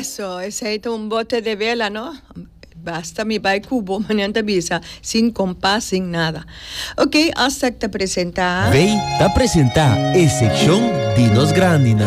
Eso, ese es un bote de vela, ¿no? Basta mi bai cubo, mañana visa, sin compás, sin nada. Ok, hasta que te presenta. Vei, te presenta e sección Dinos Grandina.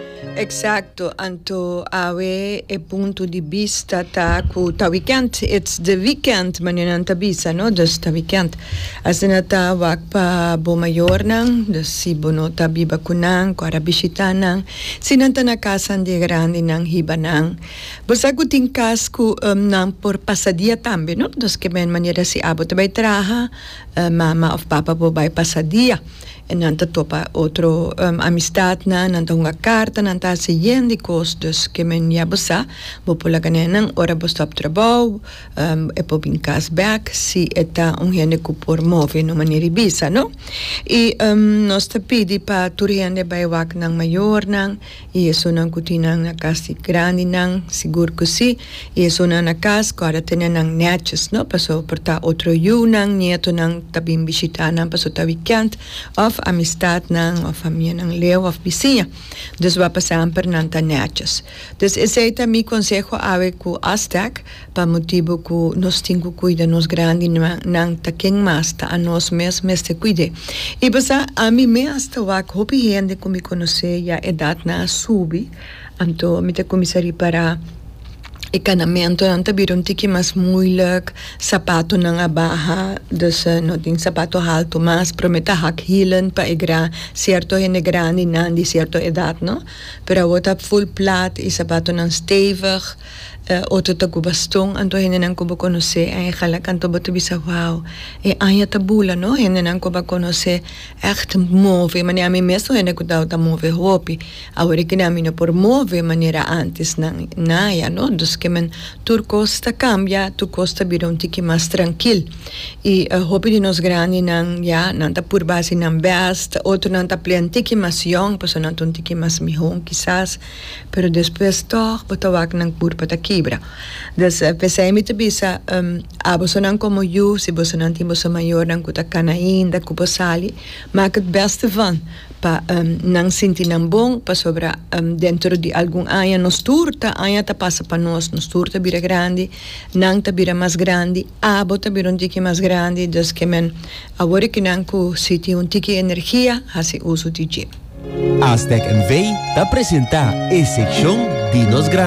Exacto, anto awe e punto di vista ta ku ta weekend, it's the weekend mañana visa, no? Dus ta weekend. Asina ta wak pa bomayor nang, dus si bono ta biba kunang, kuara bisita nang, sinanta na kasan di grandi nang hiba nang. Bosa ku tingkas ku nang por pasadia tambe, no? Dus que men manera si abo te bay traha, mama of papa bo bay pasadia. En dan topa otro amistad na, nanta hunga carta, nanta siguiente cos, dus que men ya bosa, bo pola ganenang, ora bo stop trabajo, e po binkas back, si eta un gente ku por move no manieri bisa, no? Y nos te pidi pa turiende bay wak nang mayor nang, y eso nang kutinang na kasi grandi nang, sigur ko si, y eso nang na kas, ko ara tenen nang neches, no? Paso porta otro yu nang, nieto nang tabim bisita nang, paso ta weekend, of amistad nang, of familia nang leo, of bisia. Dus va pasar per nanta neches. Dus ese eta mi consejo ave ku astak, pa motivo ku nos tingu cuida nos grandi nang taking masta a nos mes te cuide. Y pasa a mi me hasta wak hopi gente ku mi conoce ya edad na subi, anto mi te comisari para ekanamento nanta biron tiki mas moeilijk, sapato nang abaha, dus no ting sapato alto mas, prometa hak hilen pa igra, cierto hene grandi nan di cierto edad, no? Pero wat up full plat, y sapato nang stevig, otro tagu bastong, anto hene nang ko ba konose, ay galak anto ba to bisa wow, aya tabula, no? Hene nang ko ba konose, echt move, mania mi meso hene ko daw ta move hopi, awari kinami no por move manera antes nang naya, no? Dus que men tu costa cambia, tu costa bira un tiki mas tranquil. Y hopi di nos grandi nang ya, nanta pur basi nang best, otro nanta plen tiki mas young, paso nanta un tiki mas mihon quizás, pero después toch, botawak nang pur patakibra. Dus pesay mi te bisa, aboso nang como you, si boso nang timboso mayor nang kutakanain, da kubosali, maak het beste van. Pa nang sinti nang bong, pa sobra dentro di algun aya nos turta, aya ta pasa pa nos turta bira grandi, nang ta bira mas grandi, abo ta bira un tiki mas grandi, dus que men awori ki nang ku siti un tiki energia, hasi uso tiki. Aztec en Vei te presenta e sección Dinos Grandina.